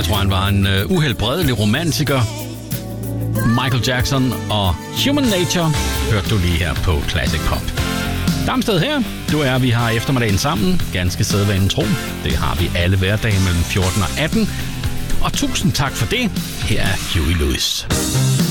tror, han var en uhelbredelig romantiker. Michael Jackson og Human Nature hørte du lige her på Classic Pop. Damsted her. Vi har eftermiddagen sammen. Ganske sædvanen tro. Det har vi alle hverdage mellem 14 og 18. Og tusind tak for det. Her er Huey Lewis.